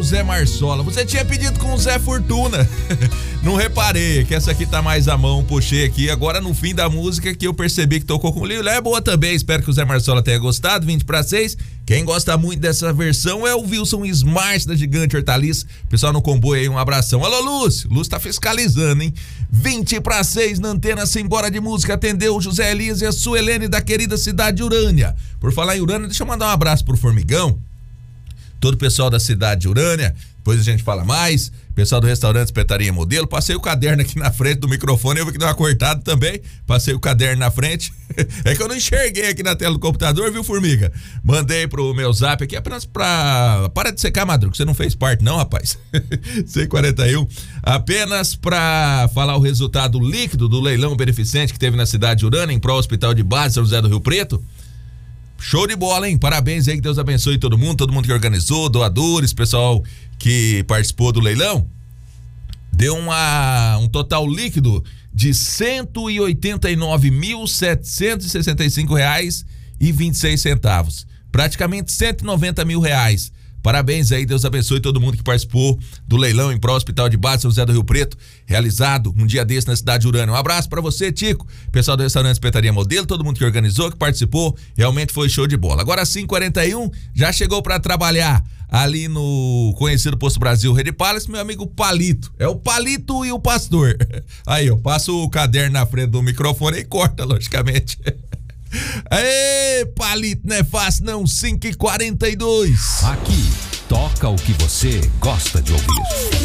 Zé Marsola. Você tinha pedido com o Zé Fortuna. Não reparei, que essa aqui tá mais à mão, puxei aqui. Agora no fim da música que eu percebi que tocou com o Lilo. É boa também, espero que o Zé Marsola tenha gostado. 20/6. Quem gosta muito dessa versão é o Wilson Smart da Gigante Hortaliça. Pessoal no comboio aí, um abração. Alô, Lúcio. Lúcio tá fiscalizando, hein? 20/6 na antena, simbora de música. Atendeu o José Elias e a Suelene da querida cidade de Urânia. Por falar em Urânia, deixa eu mandar um abraço pro Formigão. Todo o pessoal da cidade de Urânia, depois a gente fala mais. Pessoal do restaurante Espetaria Modelo, passei o caderno aqui na frente do microfone, eu vi que deu uma cortada também, passei o caderno na frente, é que eu não enxerguei aqui na tela do computador, viu, Formiga? Mandei pro meu zap aqui apenas para de secar, Madruga, você não fez parte não, rapaz. C41, apenas pra falar o resultado líquido do leilão beneficente que teve na cidade de Urânia, em pró Hospital de Base, São José do Rio Preto. Show de bola, hein? Parabéns aí, que Deus abençoe todo mundo que organizou, doadores, pessoal que participou do leilão. Deu um total líquido de R$189.765,26. Praticamente R$190 mil. Parabéns aí, Deus abençoe todo mundo que participou do leilão em pró Hospital de Base, São José do Rio Preto, realizado um dia desse na cidade de Urânia. Um abraço pra você, Tico, pessoal do restaurante Espetaria Modelo, todo mundo que organizou, que participou, realmente foi show de bola. Agora 5h41, já chegou pra trabalhar ali no conhecido Posto Brasil Rede Palace, meu amigo Palito. É o Palito e o Pastor. Aí, eu passo o caderno na frente do microfone e corta, logicamente. Ê, Palito, não é fácil não, 5h42. Aqui, toca o que você gosta de ouvir.